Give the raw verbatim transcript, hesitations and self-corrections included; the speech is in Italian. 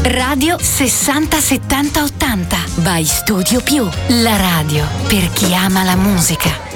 Radio sessanta settanta ottanta by Studio Più, la radio per chi ama la musica.